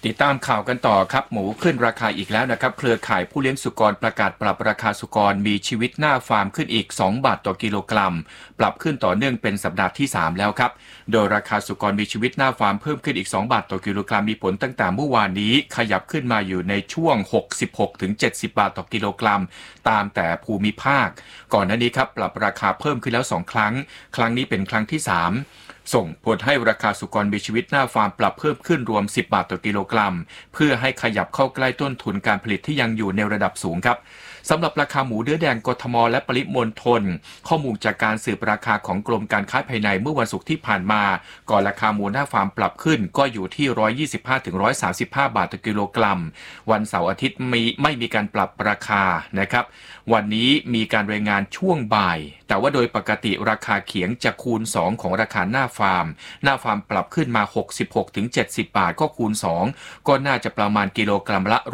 ติดตามข่าวกันต่อครับหมูขึ้นราคาอีกแล้วนะครับเครือข่ายผู้เลี้ยงสุกรประกาศปรับราคาสุกรมีชีวิตหน้าฟาร์มขึ้นอีก2 บาทต่อกิโลกรัมปรับขึ้นต่อเนื่องเป็นสัปดาห์ที่3แล้วครับโดยราคาสุกรมีชีวิตหน้าฟาร์มเพิ่มขึ้นอีก2 บาทต่อกิโลกรัมมีผลตั้งแต่เมื่อวานนี้ขยับขึ้นมาอยู่ในช่วง66-70 บาทต่อกิโลกรัมตามแต่ภูมิภาคก่อนหน้านี้ครับปรับราคาเพิ่มขึ้นแล้ว2 ครั้งนี้เป็นครั้งที่3ส่งผลให้ราคาสุกรมีชีวิตหน้าฟาร์มปรับเพิ่มขึ้นรวม10 บาทต่อกิโลกรัมเพื่อให้ขยับเข้าใกล้ต้นทุนการผลิตที่ยังอยู่ในระดับสูงครับสำหรับราคาหมูเนื้อแดงกทมและปริมณฑลข้อมูลจากการสืบราคาของกรมการค้าภายในเมื่อวันศุกร์ที่ผ่านมาก่อนราคาหมูหน้าฟาร์มปรับขึ้นก็อยู่ที่125-135 บาทต่อกิโลกรัมวันเสาร์อาทิตย์ไม่มีการปรับราคานะครับวันนี้มีการรายงานช่วงบ่ายแต่ว่าโดยปกติราคาเขียงจะคูณ2ของราคาหน้าฟาร์มปรับขึ้นมา66-70 บาทก็คูณ2ก็น่าจะประมาณกิโลกรัมละ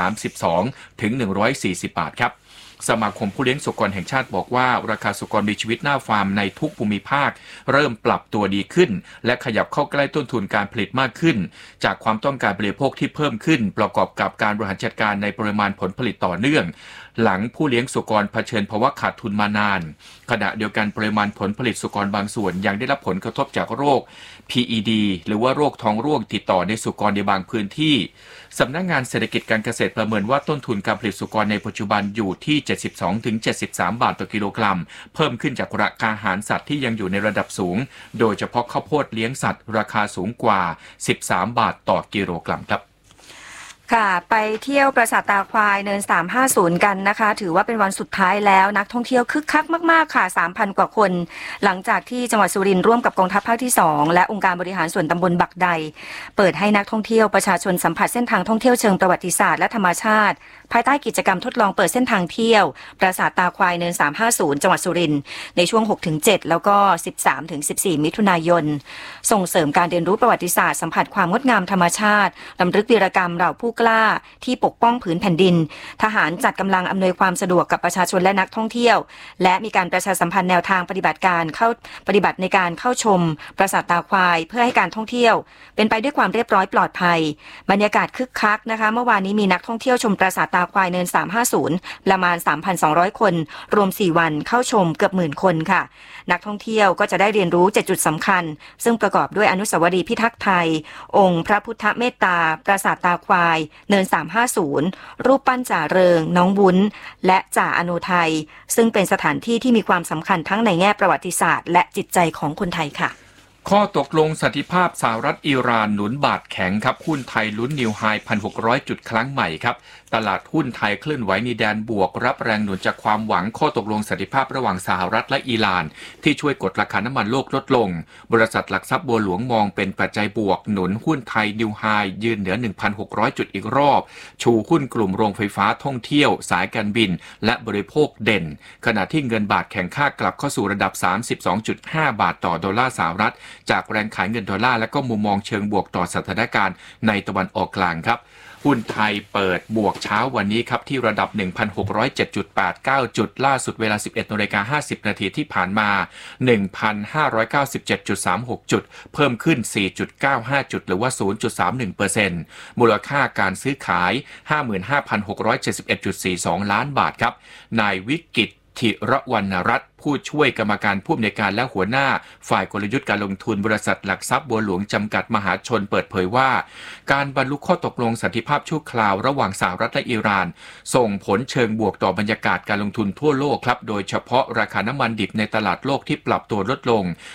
132-140 บาทครับสมาคมผู้เลี้ยงสุกรแห่งชาติบอกว่าราคาสุกรมีชีวิตหน้าฟาร์มในทุกภูมิภาคเริ่มปรับตัวดีขึ้นและขยับเข้าใกล้ต้นทุนการผลิตมากขึ้นจากความต้องการบริโภคที่เพิ่มขึ้นประกอบกับการบริหารจัดการในปริมาณผลผลิตต่อเนื่องหลังผู้เลี้ยงสุกรเผชิญภาวะขาดทุนมานานขณะเดียวกันปริมาณผลผลิตสุกรบางส่วนยังได้รับผลกระทบจากโรค PED หรือว่าโรคท้องร่วงติดต่อในสุกรในบางพื้นที่สำนักงานเศรษฐกิจการเกษตรประเมินว่าต้นทุนการผลิตสุกรในปัจจุบันอยู่ที่72-73 บาทต่อกิโลกรัมเพิ่มขึ้นจากราคาอาหารสัตว์ที่ยังอยู่ในระดับสูงโดยเฉพาะข้าวโพดเลี้ยงสัตว์ราคาสูงกว่า13 บาทต่อกิโลกรัมครับค่ะไปเที่ยวปราสาทตาควายเนิน350กันนะคะถือว่าเป็นวันสุดท้ายแล้วนักท่องเที่ยวคึกคักมากๆค่ะ 3,000 กว่าคนหลังจากที่จังหวัดสุรินทร์ร่วมกับกองทัพภาคที่2และองค์การบริหารส่วนตำบลบักใดเปิดให้นักท่องเที่ยวประชาชนสัมผัสเส้นทางท่องเที่ยวเชิงประวัติศาสตร์และธรรมชาติภายใต้กิจกรรมทดลองเปิดเส้นทางเที่ยวปราสาทตาควายเนิน350จังหวัดสุรินทร์ในช่วง 6-7 แล้วก็ 13-14 มิถุนายนส่งเสริมการเรียนรู้ประวัติศาสตร์สัมผัสความงดงามธรรมชาติรำลึกวีรกรรมเหล่าผู้กล้าที่ปกป้องผืนแผ่นดินทหารจัดกำลังอำนวยความสะดวกกับประชาชนและนักท่องเที่ยวและมีการประชาสัมพันธ์แนวทางปฏิบัติในการเข้าชมปราสาทตาควายเพื่อให้การท่องเที่ยวเป็นไปด้วยความเรียบร้อยปลอดภัยบรรยากาศคึกคักนะคะเมื่อวานนี้มีนักท่องเที่ยวชมปราสาทตาควายเนิน350ประมาณ 3,200 คนรวม4วันเข้าชมเกือบ10,000 คนค่ะนักท่องเที่ยวก็จะได้เรียนรู้7จุดสำคัญซึ่งประกอบด้วยอนุสาวรีย์พิทักษ์ไทยองค์พระพุทธเมตตาปราสาทตาควายเนิน350รูปปั้นจ่าเริงน้องวุ้นและจ่าอโนไทยซึ่งเป็นสถานที่ที่มีความสำคัญทั้งในแง่ประวัติศาสตร์และจิตใจของคนไทยค่ะข้อตกลงสันติภาพสหรัฐอิหร่านหนุนบาทแข็งครับหุ้นไทยลุ้นนิวไฮ 1,600 จุดครั้งใหม่ครับตลาดหุ้นไทยเคลื่อนไหวในแดนบวกรับแรงหนุนจากความหวังข้อตกลงสันติภาพระหว่างสหรัฐและอิหร่านที่ช่วยกดราคาน้ำมันโลกลดลงบริษัทหลักทรัพย์บัวหลวงมองเป็นปัจจัยบวกหนุนหุ้นไทยนิวไฮยืนเหนือ 1,600 จุดอีกรอบชูหุ้นกลุ่มโรงไฟฟ้าท่องเที่ยวสายการบินและบริโภคเด่นขณะที่เงินบาทแข็งค่ากลับเข้าสู่ระดับ 32.5 บาทต่อดอลลาร์สหรัฐจากแรงขายเงินดอลลาร์และก็มุมมองเชิงบวกต่อสถานการณ์ในตะวันออกกลางครับหุ้นไทยเปิดบวกเช้าวันนี้ครับที่ระดับ 1,607.89 จุดล่าสุดเวลา 11:50 นาทีที่ผ่านมา 1,597.36 จุดเพิ่มขึ้น 4.95 จุดหรือว่า 0.31% มูลค่าการซื้อขาย 55,671.42 ล้านบาทครับนายวิกิตร ธิรวรรณรัตน์ผู้ช่วยกรรมการผู้อำนวยการและหัวหน้าฝ่ายกลยุทธ์การลงทุนบริษัทหลักทรัพย์บัวหลวงจำกัดมหาชนเปิดเผยว่าการบรรลุข้อตกลงสันติภาพชั่วคราวระหว่างสหรัฐและอิหร่านส่งผลเชิงบวกต่อบรรยากาศการลงทุนทั่วโลกครับโดยเฉพาะราคาน้ำมันดิบในตลาดโลกที่ปรับตัวลดลง